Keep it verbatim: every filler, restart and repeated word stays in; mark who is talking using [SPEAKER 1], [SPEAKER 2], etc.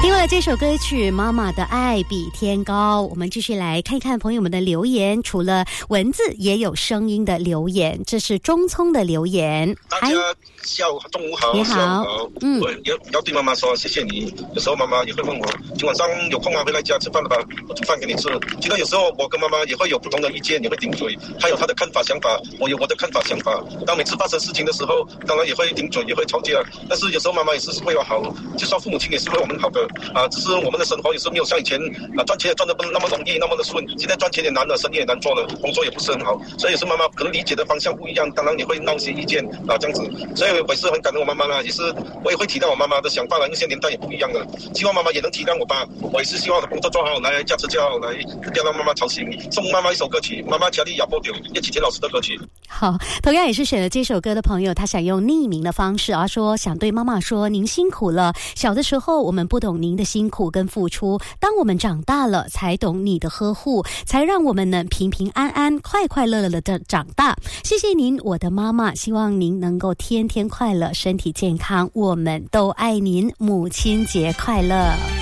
[SPEAKER 1] 听了这首歌曲《妈妈的爱比天高》，我们继续来看一看朋友们的留言。除了文字，也有声音的留言。这是中聪的留言。
[SPEAKER 2] 大家下午中午好，
[SPEAKER 1] 你好，
[SPEAKER 2] 嗯，我要要对妈妈说谢谢你。有时候妈妈也会问我，今晚上有空吗？回来家吃饭了吧？我煮饭给你吃。记得有时候我跟妈妈也会有不同的意见，也会顶嘴，她有她的看法想法，我有我的看法想法。当每次发生事情的时候，当然也会顶嘴，也会吵架。但是有时候妈妈也是为我好，就算父母亲也是为我们好的啊。只是我们的生活有时候没有像以前啊，赚钱也赚得不那么容易，那么的顺。现在赚钱也难了，生意也难做了，工作也不是很好，所以有时候妈妈可能理解的方向不一样，当然也会闹些意见啊，这样子。所以我也是很感恩我妈妈啦，也是我也会体谅我妈妈的想法啦，因为现在年代也不一样了。希望妈妈也能体谅我吧。我也是希望我的工作做好，来驾车驾好，来不要让妈妈操心。送妈妈一首歌曲，妈妈家里亚波丢，叶启田老师的歌曲。
[SPEAKER 1] 好，同样也是选了这首歌的朋友，他想用匿名的方式啊，说想对妈妈说，您辛苦了。小的时候我们不懂您的辛苦跟付出，当我们长大了才懂你的呵护，才让我们能平平安安快快乐乐的长大。谢谢您，我的妈妈，希望您能够天天快乐，身体健康，我们都爱您，母亲节快乐。